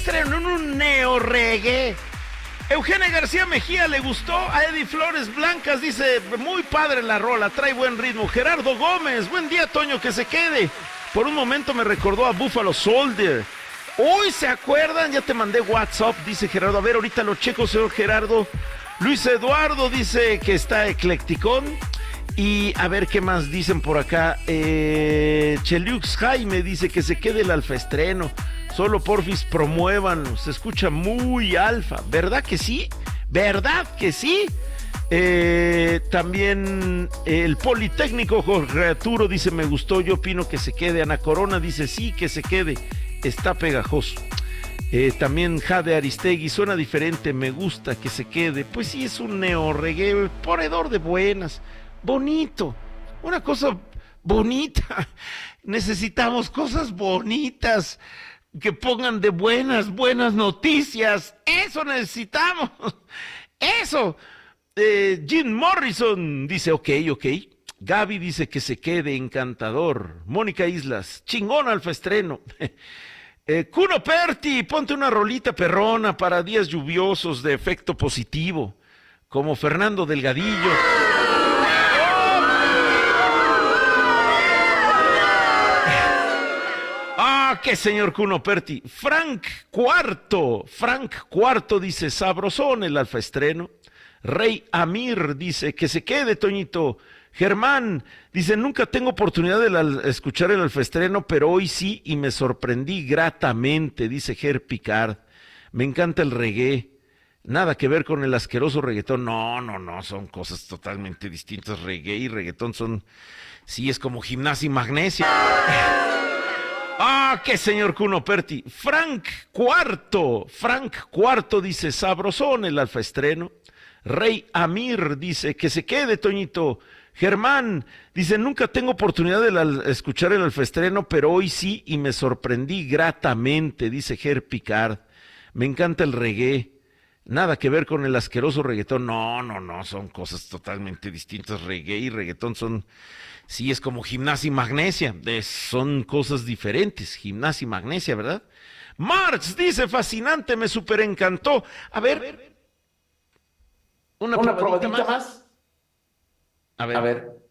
Estreno en un neo reggae. Eugenia García Mejía le gustó. A Eddie Flores Blancas dice, muy padre la rola, trae buen ritmo. Gerardo Gómez, buen día, Toño, que se quede. Por un momento me recordó a Buffalo Soldier. Uy, ¿se acuerdan? Ya te mandé WhatsApp, dice Gerardo. A ver, ahorita lo checo, señor Gerardo. Luis Eduardo dice que está eclecticón. Y a ver qué más dicen por acá. Cheliux Jaime dice que se quede el alfaestreno. Solo porfis promuevan. Se escucha muy alfa. ¿Verdad que sí? ¿Verdad que sí? También el Politécnico Jorge Arturo dice me gustó, yo opino que se quede. Ana Corona dice sí, que se quede, está pegajoso. También Jade Aristegui, suena diferente, me gusta que se quede. Pues sí, es un neo reggae, ponedor de buenas, bonito, una cosa bonita. Necesitamos cosas bonitas que pongan de buenas noticias. Eso necesitamos, eso. Jim Morrison dice ok. Gaby dice que se quede, encantador. Mónica Islas, chingón alfaestreno. Cuno Perti, ponte una rolita perrona para días lluviosos de efecto positivo, como Fernando Delgadillo. ¿Qué, señor Cuno Perti? Frank Cuarto dice sabrosón el alfaestreno. Rey Amir dice que se quede, Toñito. Germán dice nunca tengo oportunidad de escuchar el alfaestreno, pero hoy sí y me sorprendí gratamente, dice Ger Picard. Me encanta el reggae. Nada que ver con el asqueroso reggaetón. No, son cosas totalmente distintas. Reggae y reggaetón son, sí, es como gimnasia y magnesia. ¿Qué, señor Cuno Perti? Frank Cuarto dice sabrosón el alfaestreno. Rey Amir dice que se quede, Toñito. Germán dice nunca tengo oportunidad de escuchar el alfaestreno, pero hoy sí y me sorprendí gratamente, dice Ger Picard. Me encanta el reggae. Nada que ver con el asqueroso reggaetón. No, son cosas totalmente distintas. Reggae y reggaetón son, sí, es como gimnasia y magnesia. Son cosas diferentes, gimnasia y magnesia, ¿verdad? Marx dice fascinante, me super encantó. A ver, una probadita más. A ver.